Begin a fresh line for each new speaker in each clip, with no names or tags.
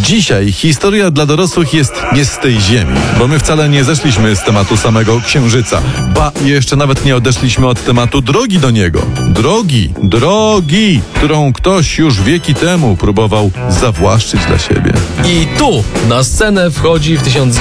Dzisiaj historia dla dorosłych jest nie z tej ziemi, bo my wcale nie zeszliśmy z tematu samego Księżyca. Ba, jeszcze nawet nie odeszliśmy od tematu drogi do niego. Drogi, którą ktoś już wieki temu próbował zawłaszczyć dla siebie.
I tu na scenę wchodzi w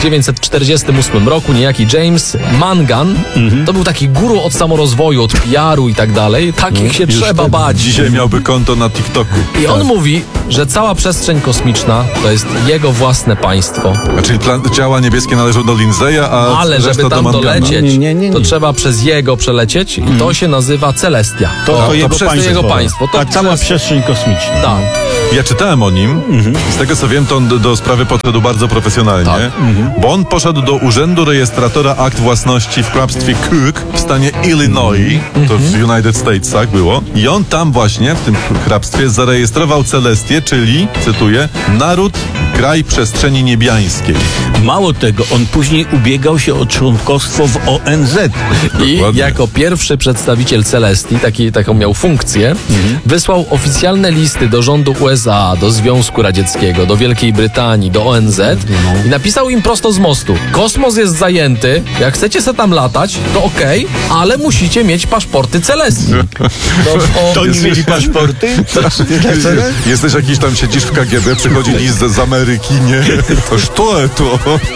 1948 roku niejaki James Mangan. To był taki guru od samorozwoju, od PR-u i tak dalej. Takich się trzeba bać.
Dzisiaj miałby konto na TikToku.
I on mówi, że cała przestrzeń kosmiczna to jest jego własne państwo.
Czyli ciała niebieskie należą do Lindseya,
Ale żeby tam
do
dolecieć,
Nie.
to trzeba przez jego przelecieć i to się nazywa Celestia.
To jego państwo.
To
cała przestrzeń kosmiczna.
Tak.
Ja czytałem o nim. Z tego co wiem, to on do sprawy podszedł bardzo profesjonalnie, bo on poszedł do Urzędu Rejestratora Akt Własności w hrabstwie Cook w stanie Illinois, to w United Statesach było, i on tam właśnie, w tym hrabstwie, zarejestrował Celestię, czyli, cytuję, naród, kraj przestrzeni niebiańskiej.
Mało tego, on później ubiegał się o członkostwo w ONZ.
I
Dokładnie.
jako pierwszy przedstawiciel Celestii, taką miał funkcję, wysłał oficjalne listy do rządu USA, do Związku Radzieckiego, do Wielkiej Brytanii, do ONZ i napisał im prosto z mostu: kosmos jest zajęty, jak chcecie se tam latać, to okej, ale musicie mieć paszporty Celestii.
To nie mieli paszporty?
Jesteś jakiś tam, siedzisz w KGB, przychodzi list z Ameryki, nie? To to?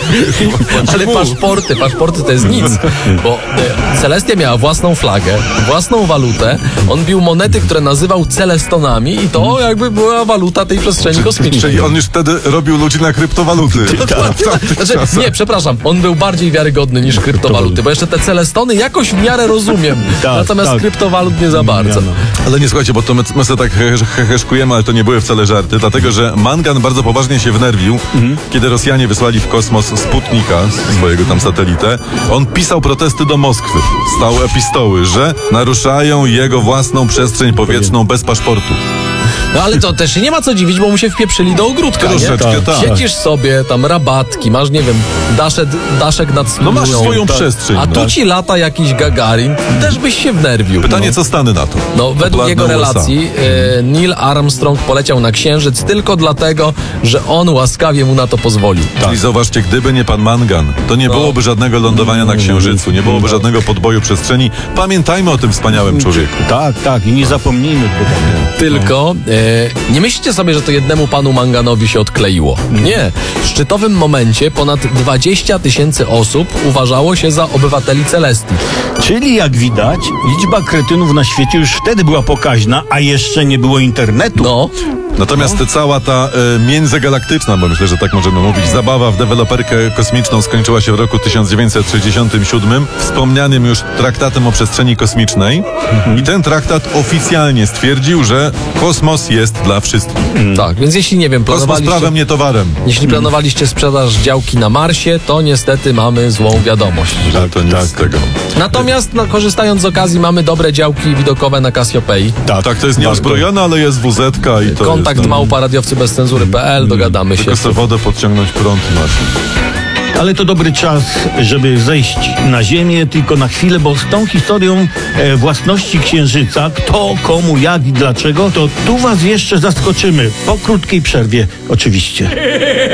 Ale paszporty to jest nic, bo Celestia miała własną flagę, własną walutę, on bił monety, które nazywał celestonami i to jakby była waluta tej przestrzeni kosmicznej.
Czyli on już wtedy robił ludzi na kryptowaluty.
Znaczy, nie, przepraszam, on był bardziej wiarygodny niż kryptowaluty, bo jeszcze te celestony jakoś w miarę rozumiem, natomiast kryptowalut nie za bardzo.
Ale nie, słuchajcie, bo to my sobie tak heheszkujemy, ale to nie były wcale żarty, dlatego że Mangan bardzo poważnie się wnerwił, kiedy Rosjanie wysłali w kosmos Sputnika, swojego tam satelitę. On pisał protesty do Moskwy, stał epistoły, że naruszają jego własną przestrzeń powietrzną bez paszportu.
No ale to też się nie ma co dziwić, bo mu się wpieprzyli do ogródka,
Troszeczkę,
nie?
tak.
Siedzisz sobie, tam rabatki, masz, nie wiem, daszek nad
No masz
studnią.
swoją przestrzeń.
A tu ci lata jakiś Gagarin, też byś się wnerwił.
Pytanie, co Stany na to?
No, według
Popularne
jego
USA.
relacji Neil Armstrong poleciał na Księżyc tylko dlatego, że on łaskawie mu na to pozwolił.
Czyli zauważcie, gdyby nie pan Mangan, to nie byłoby żadnego lądowania na Księżycu, nie byłoby żadnego podboju przestrzeni. Pamiętajmy o tym wspaniałym człowieku.
Tak, i nie zapomnijmy tego.
Tylko nie myślcie sobie, że to jednemu panu Manganowi się odkleiło. Nie. W szczytowym momencie ponad 20 000 osób uważało się za obywateli Celestii.
Czyli jak widać, liczba kretynów na świecie już wtedy była pokaźna, a jeszcze nie było internetu.
No.
Natomiast cała ta międzygalaktyczna, bo myślę, że tak możemy mówić, zabawa w deweloperkę kosmiczną skończyła się w roku 1967 wspomnianym już traktatem o przestrzeni kosmicznej i ten traktat oficjalnie stwierdził, że kosmos jest dla wszystkich.
Tak, więc jeśli, nie wiem,
Kosmos prawem, nie towarem.
jeśli planowaliście sprzedaż działki na Marsie, to niestety mamy złą wiadomość.
Ale to nic z tego.
Natomiast korzystając z okazji mamy dobre działki widokowe na Casiopei.
Tak, to jest nieuzbrojone, ale jest WZ-ka i to
Kontakt
jest,
małpa radiowcy-bez-cenzury.pl, dogadamy się.
tylko sobie wodę podciągnąć prąd masz.
Ale to dobry czas, żeby zejść na ziemię, tylko na chwilę, bo z tą historią własności Księżyca, kto, komu, jak i dlaczego, to tu was jeszcze zaskoczymy. Po krótkiej przerwie oczywiście.